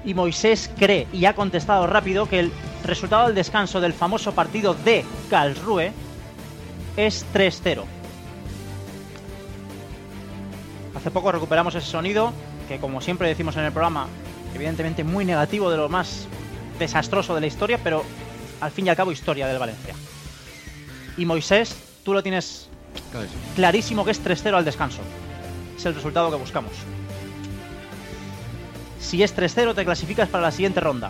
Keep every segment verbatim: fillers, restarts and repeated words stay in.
Y Moisés cree, y ha contestado rápido, que el resultado del descanso del famoso partido de Karlsruhe es tres cero. Hace poco recuperamos ese sonido, que como siempre decimos en el programa, evidentemente muy negativo, de lo más desastroso de la historia, pero al fin y al cabo historia del Valencia. Y Moisés, tú lo tienes clarísimo que es tres cero al descanso. Es el resultado que buscamos. Si es tres cero, te clasificas para la siguiente ronda.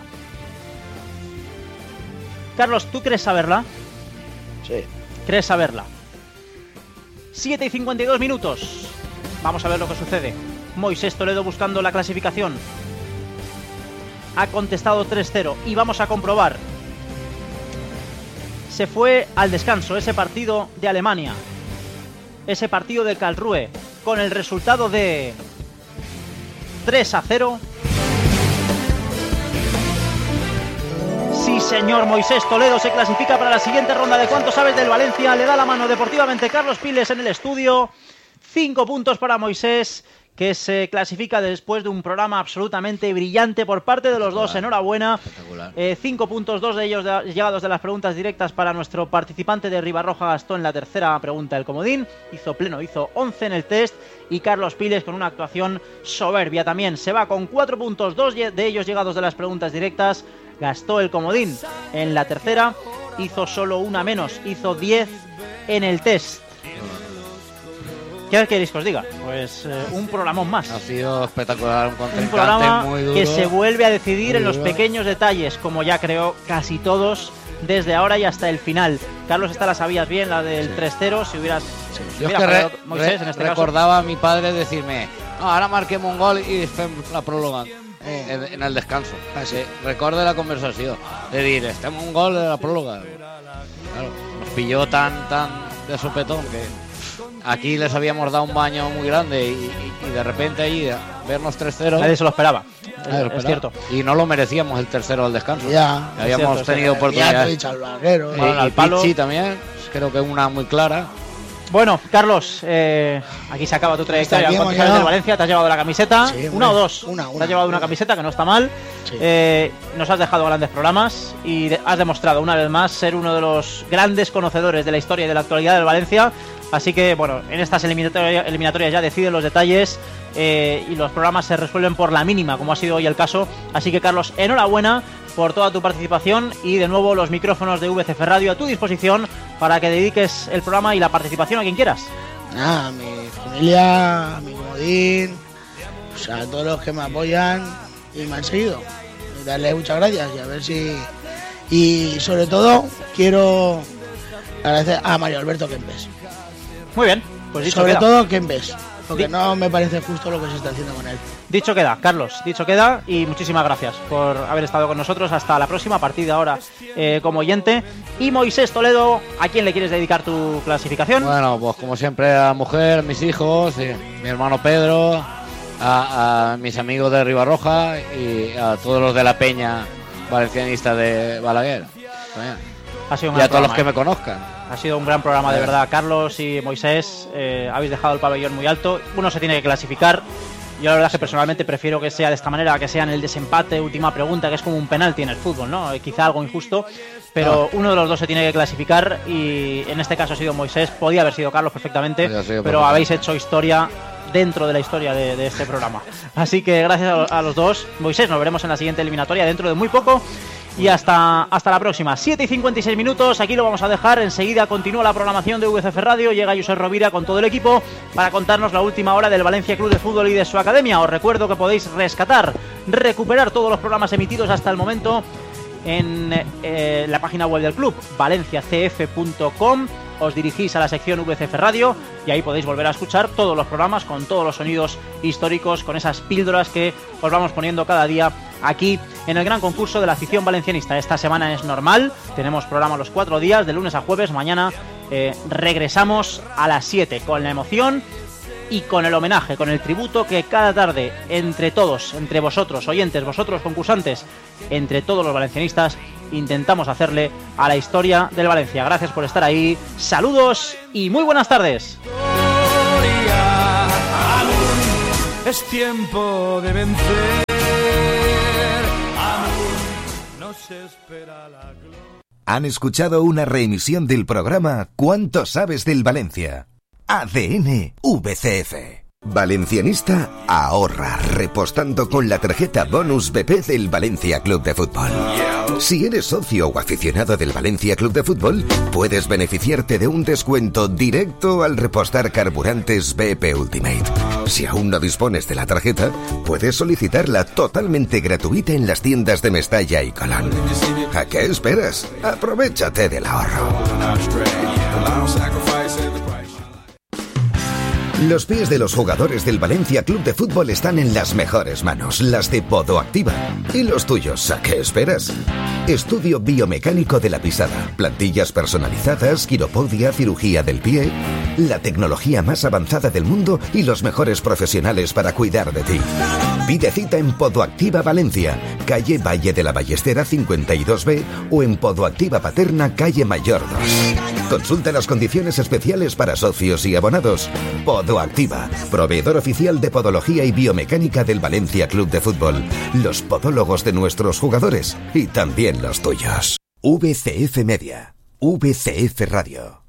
Carlos, ¿tú crees saberla? Sí. ¿Crees saberla? siete y cincuenta y dos minutos. Vamos a ver lo que sucede. Moisés Toledo buscando la clasificación. Ha contestado tres cero y vamos a comprobar. Se fue al descanso ese partido de Alemania. Ese partido de Karlsruhe con el resultado de tres a cero. Sí, señor, Moisés Toledo se clasifica para la siguiente ronda de ¿Cuánto sabes del Valencia? Le da la mano deportivamente Carlos Piles en el estudio. Cinco puntos para Moisés, que se clasifica después de un programa absolutamente brillante por parte de los dos. Enhorabuena. Eh, cinco puntos, dos de ellos de, llegados de las preguntas directas para nuestro participante de Ribarroja Gastón en la tercera pregunta del comodín. Hizo pleno, hizo once en el test. Y Carlos Piles con una actuación soberbia también. Se va con cuatro puntos, dos de ellos llegados de las preguntas directas. Gastó el comodín en la tercera. Hizo solo una menos, hizo diez en el test. ¿Qué queréis que os diga? Pues eh, un programón más. Ha sido espectacular, un contrincante un programa muy duro, que se vuelve a decidir en los duro. pequeños detalles, como ya creo casi todos, desde ahora y hasta el final. Carlos, esta la sabías bien, la del sí. tres cero, si hubieras... Sí. Si Yo hubiera es que re, Moisés, re, en este recordaba caso. a mi padre decirme, no, ahora marquemos un gol y después la próloga eh, en, en el descanso. Así, recorde la conversación, de decir, estemos un gol de la próloga. Claro, nos pilló tan, tan de sopetón que... Aquí les habíamos dado un baño muy grande y, y, y de repente ahí vernos tres cero. Nadie se lo esperaba. Nadie lo es esperaba. Cierto. Y no lo merecíamos el tercero al descanso. Ya. Habíamos cierto, tenido oportunidades. Y, y, y Pichi también, creo que una muy clara. Bueno, Carlos, eh, aquí se acaba tu trayectoria en Cuánto sabes del Valencia. Te has llevado la camiseta, sí, una o dos. Una, una, te has llevado una, una camiseta que no está mal. Sí. Eh, nos has dejado grandes programas y de, has demostrado una vez más ser uno de los grandes conocedores de la historia y de la actualidad del Valencia. Así que, bueno, en estas eliminatorias, eliminatorias ya deciden los detalles eh, y los programas se resuelven por la mínima, como ha sido hoy el caso. Así que, Carlos, enhorabuena por toda tu participación y, de nuevo, los micrófonos de V C F Radio a tu disposición para que dediques el programa y la participación a quien quieras. Ah, a mi familia, a mi comodín, o sea, a todos los que me apoyan y me han seguido. Y darles muchas gracias y a ver si... Y, sobre todo, quiero agradecer a Mario Alberto Kempes. Muy bien, pues dicho Sobre queda. todo Kempes, porque Di- no me parece justo lo que se está haciendo con él. Dicho queda, Carlos, dicho queda y muchísimas gracias por haber estado con nosotros. Hasta la próxima, a partir de ahora eh, como oyente. Y Moisés Toledo, ¿a quién le quieres dedicar tu clasificación? Bueno, pues como siempre a la mujer, mis hijos, y mi hermano Pedro, a, a mis amigos de Ribarroja y a todos los de la peña valencianista de Balaguer. Ha sido un Y a gran todos los programa, que ¿eh? me conozcan. Ha sido un gran programa, de Eh. verdad. Carlos y Moisés, eh, habéis dejado el pabellón muy alto. Uno se tiene que clasificar. Yo la verdad es que personalmente prefiero que sea de esta manera, que sea en el desempate, última pregunta, que es como un penalti en el fútbol, ¿no? Eh, Quizá algo injusto, pero No. uno de los dos se tiene que clasificar y en este caso ha sido Moisés. Podía haber sido Carlos perfectamente, Podía haber sido pero perfectamente. habéis hecho historia dentro de la historia de, de este programa. Así que gracias a, a los dos. Moisés, nos veremos en la siguiente eliminatoria dentro de muy poco. Y hasta, hasta la próxima. siete y cincuenta y seis minutos, aquí lo vamos a dejar. Enseguida continúa la programación de V C F Radio. Llega Josep Rovira con todo el equipo para contarnos la última hora del Valencia Club de Fútbol y de su academia. Os recuerdo que podéis rescatar, recuperar todos los programas emitidos hasta el momento en eh, la página web del club, valencia c f punto com. Os dirigís a la sección V C F Radio y ahí podéis volver a escuchar todos los programas con todos los sonidos históricos, con esas píldoras que os vamos poniendo cada día aquí en el gran concurso de la afición valencianista. Esta semana es normal, tenemos programa los cuatro días, de lunes a jueves. Mañana eh, regresamos a las siete con la emoción y con el homenaje, con el tributo que cada tarde entre todos, entre vosotros oyentes, vosotros concursantes, entre todos los valencianistas, intentamos hacerle a la historia del Valencia. Gracias por estar ahí, saludos y muy buenas tardes. Es tiempo de vencer. Han escuchado una reemisión del programa ¿Cuánto sabes del Valencia? A D N V C F. Valencianista ahorra repostando con la tarjeta Bonus B P del Valencia Club de Fútbol. Si eres socio o aficionado del Valencia Club de Fútbol, puedes beneficiarte de un descuento directo al repostar carburantes B P Ultimate. Si aún no dispones de la tarjeta, puedes solicitarla totalmente gratuita en las tiendas de Mestalla y Colón. ¿A qué esperas? Aprovechate del ahorro. Los pies de los jugadores del Valencia Club de Fútbol están en las mejores manos, las de Podoactiva. ¿Y los tuyos? ¿A qué esperas? Estudio biomecánico de la pisada, plantillas personalizadas, quiropodia, cirugía del pie, la tecnología más avanzada del mundo y los mejores profesionales para cuidar de ti. Pide cita en Podoactiva Valencia, calle Valle de la Ballestera cincuenta y dos B o en Podoactiva Paterna, calle Mayor dos. Consulta las condiciones especiales para socios y abonados. Podoactiva, proveedor oficial de podología y biomecánica del Valencia Club de Fútbol. Los podólogos de nuestros jugadores y también los tuyos. V C F Media, V C F Radio.